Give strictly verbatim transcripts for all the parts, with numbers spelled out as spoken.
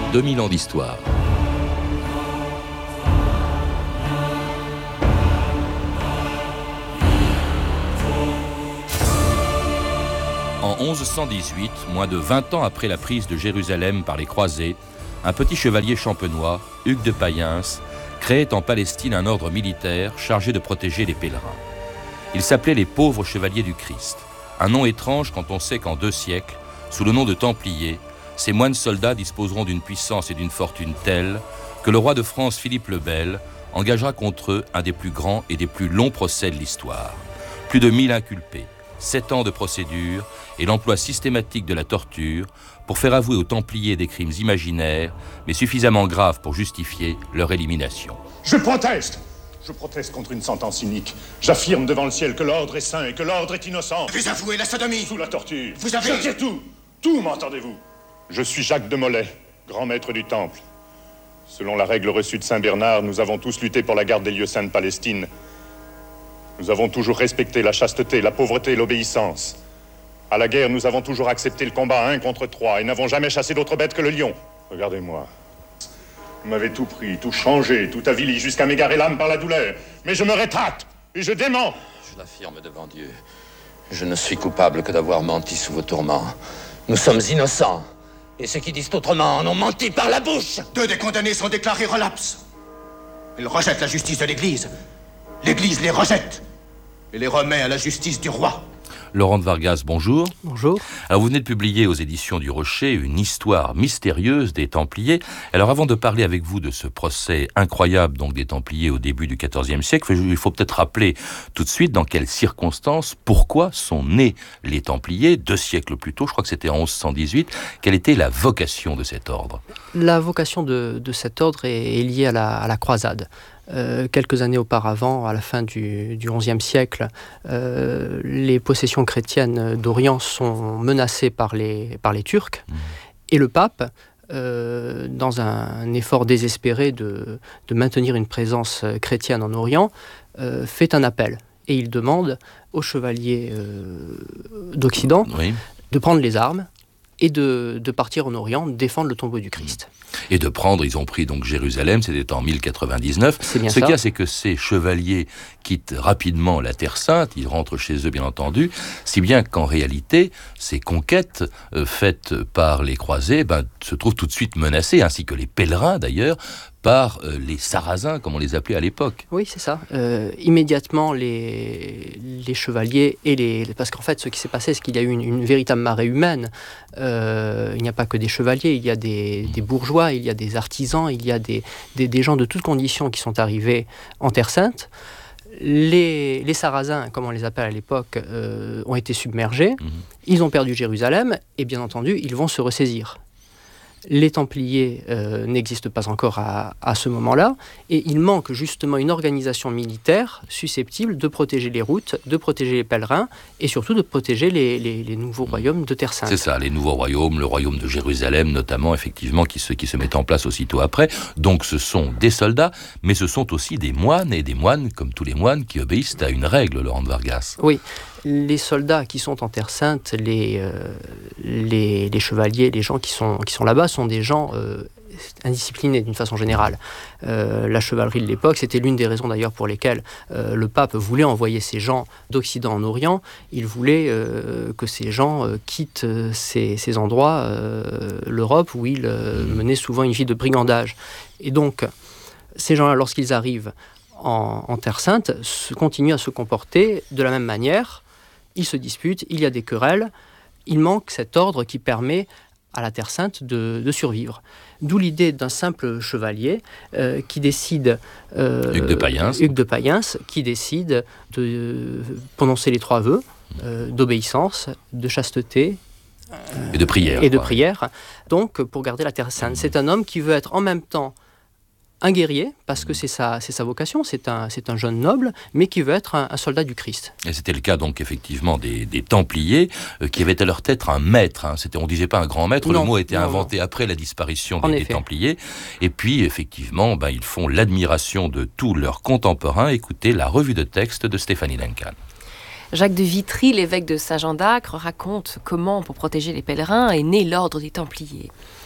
deux mille ans d'histoire. En onze cent dix-huit, moins de vingt ans après la prise de Jérusalem par les croisés, un petit chevalier champenois, Hugues de Payens, créait en Palestine un ordre militaire chargé de protéger les pèlerins. Il s'appelait les pauvres chevaliers du Christ. Un nom étrange quand on sait qu'en deux siècles, sous le nom de Templiers, ces moines soldats disposeront d'une puissance et d'une fortune telles que le roi de France Philippe le Bel engagera contre eux un des plus grands et des plus longs procès de l'histoire. Plus de mille inculpés, sept ans de procédure et l'emploi systématique de la torture pour faire avouer aux Templiers des crimes imaginaires, mais suffisamment graves pour justifier leur élimination. Je proteste! Je proteste contre une sentence inique. J'affirme devant le ciel que l'ordre est saint et que l'ordre est innocent. Vous avouez la sodomie! Sous la torture. Vous avez... Je dis tout! Tout, m'entendez-vous? Je suis Jacques de Molay, grand maître du Temple. Selon la règle reçue de Saint Bernard, nous avons tous lutté pour la garde des lieux saints de Palestine. Nous avons toujours respecté la chasteté, la pauvreté et l'obéissance. À la guerre, nous avons toujours accepté le combat un contre trois et n'avons jamais chassé d'autre bête que le lion. Regardez-moi. Vous m'avez tout pris, tout changé, tout avili, jusqu'à m'égarer l'âme par la douleur. Mais je me rétracte et je dément. Je l'affirme devant Dieu. Je ne suis coupable que d'avoir menti sous vos tourments. Nous sommes innocents. Et ceux qui disent autrement en ont menti par la bouche. Deux des condamnés sont déclarés relapses. Ils rejettent la justice de l'Église. L'Église les rejette et les remet à la justice du roi. Laurent de Vargas, bonjour. Bonjour. Alors, vous venez de publier aux éditions du Rocher une histoire mystérieuse des Templiers. Alors, avant de parler avec vous de ce procès incroyable donc des Templiers au début du quatorzième siècle, il faut peut-être rappeler tout de suite dans quelles circonstances, pourquoi sont nés les Templiers, deux siècles plus tôt, je crois que c'était en onze cent dix-huit. Quelle était la vocation de cet ordre? La vocation de, de cet ordre est, est liée à la, à la croisade. Euh, quelques années auparavant, à la fin du, du onzième siècle, euh, les possessions chrétiennes d'Orient sont menacées par les, par les Turcs. Mmh. Et le pape, euh, dans un effort désespéré de, de maintenir une présence chrétienne en Orient, euh, fait un appel. Et il demande aux chevaliers euh, d'Occident oui. de prendre les armes et de, de partir en Orient, défendre le tombeau du Christ. Et de prendre, ils ont pris donc Jérusalem, c'était en mille quatre-vingt-dix-neuf. C'est bien Ce ça. qu'il y a, c'est que ces chevaliers quittent rapidement la Terre Sainte, ils rentrent chez eux bien entendu, si bien qu'en réalité, ces conquêtes euh, faites par les croisés ben, se trouvent tout de suite menacées, ainsi que les pèlerins d'ailleurs, par euh, les Sarrasins, comme on les appelait à l'époque. Oui, c'est ça. Euh, immédiatement, les, les chevaliers et les... Parce qu'en fait, ce qui s'est passé, c'est qu'il y a eu une, une véritable marée humaine. Euh, il n'y a pas que des chevaliers, il y a des, des bourgeois, il y a des artisans, il y a des, des, des gens de toutes conditions qui sont arrivés en Terre Sainte. Les, les Sarrasins, comme on les appelle à l'époque, euh, ont été submergés. Mmh. Ils ont perdu Jérusalem et bien entendu, ils vont se ressaisir. Les Templiers euh, n'existent pas encore à, à ce moment-là, et il manque justement une organisation militaire susceptible de protéger les routes, de protéger les pèlerins, et surtout de protéger les, les, les nouveaux royaumes de Terre Sainte. C'est ça, les nouveaux royaumes, le royaume de Jérusalem notamment, effectivement, qui se, qui se met en place aussitôt après. Donc ce sont des soldats, mais ce sont aussi des moines, et des moines, comme tous les moines, qui obéissent à une règle, Laurent de Vargas. Oui. Les soldats qui sont en Terre Sainte, les, euh, les, les chevaliers, les gens qui sont, qui sont là-bas sont des gens euh, indisciplinés d'une façon générale. Euh, la chevalerie de l'époque, c'était l'une des raisons d'ailleurs pour lesquelles euh, le pape voulait envoyer ces gens d'Occident en Orient. Il voulait euh, que ces gens euh, quittent ces, ces endroits, euh, l'Europe, où ils euh, menaient souvent une vie de brigandage. Et donc, ces gens-là, lorsqu'ils arrivent en, en Terre Sainte, se, continuent à se comporter de la même manière. Ils se disputent, il y a des querelles, il manque cet ordre qui permet à la Terre Sainte de, de survivre. D'où l'idée d'un simple chevalier euh, qui décide... Euh, Hugues de Payens. Hugues de Payens, qui décide de euh, prononcer les trois vœux euh, d'obéissance, de chasteté... Euh, et de prière. Et de quoi. prière, donc pour garder la Terre Sainte. Mmh. C'est un homme qui veut être en même temps un guerrier, parce que c'est sa, c'est sa vocation, c'est un, c'est un jeune noble, mais qui veut être un, un soldat du Christ. Et c'était le cas donc effectivement des, des Templiers, euh, qui avaient à leur tête un maître. Hein. C'était, on ne disait pas un grand maître, non, le mot a été non, inventé non. après la disparition des, des Templiers. Et puis effectivement, ben, ils font l'admiration de tous leurs contemporains. Écoutez la revue de texte de Stéphanie Duncan. Jacques de Vitry, l'évêque de Saint-Jean d'Acre, raconte comment, pour protéger les pèlerins, est né l'ordre des Templiers.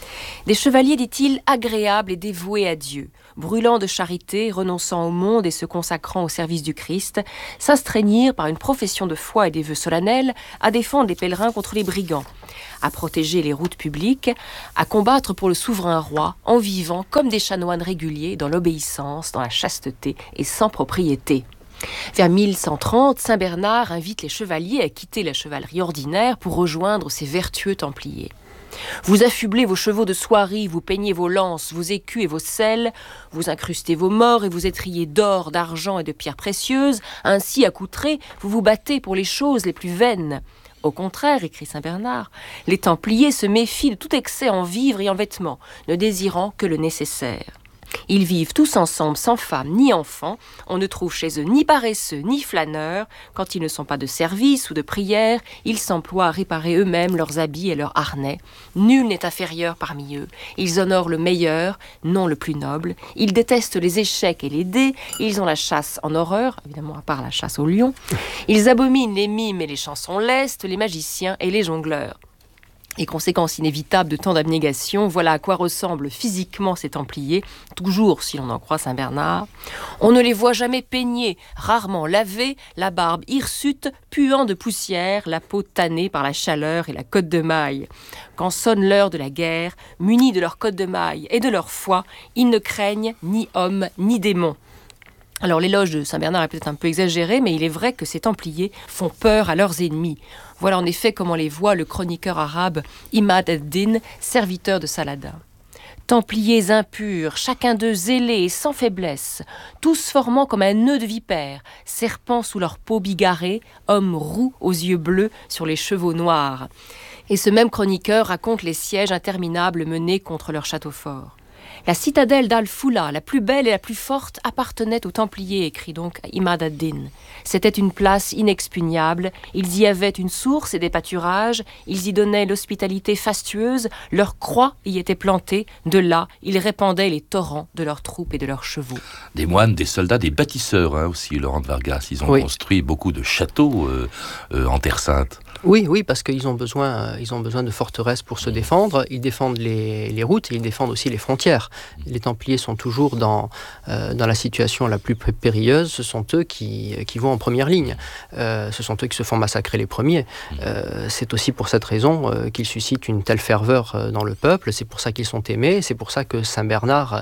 Des chevaliers, dit-il, agréables et dévoués à Dieu, brûlant de charité, renonçant au monde et se consacrant au service du Christ, s'astreignirent par une profession de foi et des vœux solennels à défendre les pèlerins contre les brigands, à protéger les routes publiques, à combattre pour le souverain roi, en vivant comme des chanoines réguliers dans l'obéissance, dans la chasteté et sans propriété. Vers mille cent trente, Saint Bernard invite les chevaliers à quitter la chevalerie ordinaire pour rejoindre ces vertueux templiers. Vous affublez vos chevaux de soierie, vous peignez vos lances, vos écus et vos selles, vous incrustez vos morts et vous étriez d'or, d'argent et de pierres précieuses, ainsi accoutrés, vous vous battez pour les choses les plus vaines. Au contraire, écrit Saint Bernard, les Templiers se méfient de tout excès en vivres et en vêtements, ne désirant que le nécessaire. Ils vivent tous ensemble sans femme ni enfants, on ne trouve chez eux ni paresseux ni flâneurs, quand ils ne sont pas de service ou de prière, ils s'emploient à réparer eux-mêmes leurs habits et leurs harnais. Nul n'est inférieur parmi eux, ils honorent le meilleur, non le plus noble, ils détestent les échecs et les dés, ils ont la chasse en horreur, évidemment à part la chasse au lion, ils abominent les mimes et les chansons lestes, les magiciens et les jongleurs. Et conséquence inévitable de tant d'abnégation, voilà à quoi ressemblent physiquement ces Templiers, toujours si l'on en croit Saint Bernard. On ne les voit jamais peignés, rarement lavés, la barbe hirsute, puant de poussière, la peau tannée par la chaleur et la cotte de maille. Quand sonne l'heure de la guerre, munis de leur cotte de maille et de leur foi, ils ne craignent ni hommes ni démons. Alors l'éloge de Saint Bernard est peut-être un peu exagéré, mais il est vrai que ces Templiers font peur à leurs ennemis. Voilà en effet comment les voit le chroniqueur arabe Imad ad-Din, serviteur de Saladin. Templiers impurs, chacun d'eux zélés et sans faiblesse, tous formant comme un nœud de vipère, serpents sous leur peau bigarrée, hommes roux aux yeux bleus sur les chevaux noirs. Et ce même chroniqueur raconte les sièges interminables menés contre leur château fort. La citadelle d'Al-Foula, la plus belle et la plus forte, appartenait aux Templiers, écrit donc Imad ad-Din. C'était une place inexpugnable, ils y avaient une source et des pâturages, ils y donnaient l'hospitalité fastueuse, leurs croix y étaient plantées, de là, ils répandaient les torrents de leurs troupes et de leurs chevaux. Des moines, des soldats, des bâtisseurs hein, aussi, Laurent de Vargas, ils ont oui. construit beaucoup de châteaux euh, euh, en Terre Sainte. Oui, oui, parce qu'ils ont besoin, ils ont besoin de forteresses pour se défendre. Ils défendent les, les routes et ils défendent aussi les frontières. Les Templiers sont toujours dans, euh, dans la situation la plus périlleuse. Ce sont eux qui, qui vont en première ligne. Euh, ce sont eux qui se font massacrer les premiers. Euh, c'est aussi pour cette raison euh, qu'ils suscitent une telle ferveur euh, dans le peuple. C'est pour ça qu'ils sont aimés. C'est pour ça que Saint Bernard,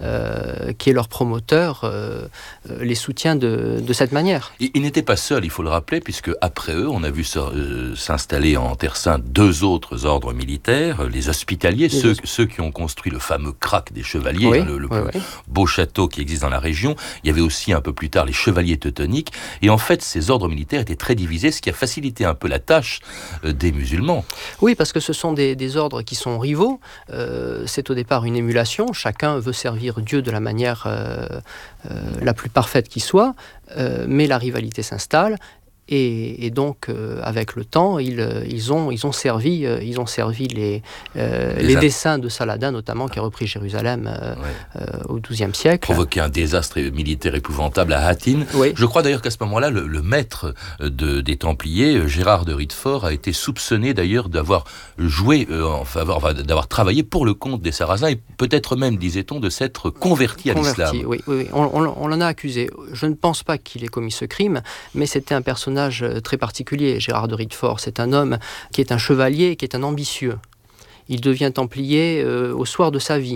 euh, qui est leur promoteur, euh, euh, les soutient de, de cette manière. Ils, ils n'étaient pas seuls, il faut le rappeler, puisque après eux, on a vu ça... Euh, s'installer en Terre Sainte deux autres ordres militaires, les hospitaliers, les ceux, os... ceux qui ont construit le fameux crac des chevaliers, oui, hein, le, le oui, plus oui. beau château qui existe dans la région. Il y avait aussi un peu plus tard les chevaliers teutoniques. Et en fait, ces ordres militaires étaient très divisés, ce qui a facilité un peu la tâche euh, des musulmans. Oui, parce que ce sont des, des ordres qui sont rivaux. Euh, c'est au départ une émulation. Chacun veut servir Dieu de la manière euh, euh, la plus parfaite qui soit, euh, mais la rivalité s'installe. Et, et donc, euh, avec le temps, ils, ils, ont, ils ont servi, euh, ils ont servi les, euh, les, les desseins de Saladin, notamment, qui a repris Jérusalem euh, ouais. euh, au douzième siècle. Provoqué un désastre militaire épouvantable à Hattin. Oui. Je crois d'ailleurs qu'à ce moment-là, le, le maître de, des Templiers, Gérard de Rittefort, a été soupçonné d'ailleurs d'avoir joué euh, en faveur, d'avoir travaillé pour le compte des Sarrasins et peut-être même, disait-on, de s'être converti à converti, l'islam. Oui, oui, oui. On, on, on l'en a accusé. Je ne pense pas qu'il ait commis ce crime, mais c'était un personnage très particulier, Gérard de Rittefort. C'est un homme qui est un chevalier, qui est un ambitieux. Il devient templier euh, au soir de sa vie.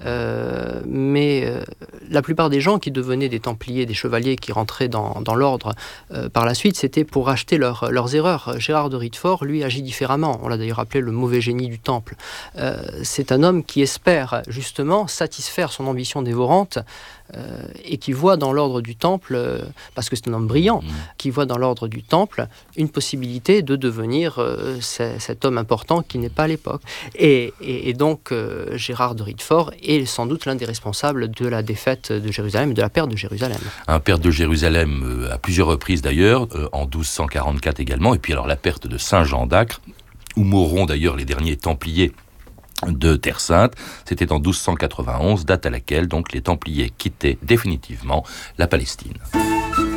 Euh, mais euh, la plupart des gens qui devenaient des templiers, des chevaliers qui rentraient dans, dans l'ordre euh, par la suite, c'était pour racheter leur, leurs erreurs. Gérard de Rittefort, lui, agit différemment. On l'a d'ailleurs appelé le mauvais génie du temple. Euh, c'est un homme qui espère justement satisfaire son ambition dévorante euh, et qui voit dans l'ordre du temple, euh, parce que c'est un homme brillant, mmh. qui voit dans l'ordre du temple une possibilité de devenir euh, c- cet homme important qui n'est pas à l'époque. Et, et, et donc, euh, Gérard de Rittefort est sans doute l'un des responsables de la défaite de Jérusalem et de la perte de Jérusalem. Un perte de Jérusalem euh, à plusieurs reprises d'ailleurs, euh, en douze cent quarante-quatre également, et puis alors la perte de Saint-Jean d'Acre, où mourront d'ailleurs les derniers Templiers de Terre Sainte. C'était en douze cent quatre-vingt-onze, date à laquelle donc les Templiers quittaient définitivement la Palestine.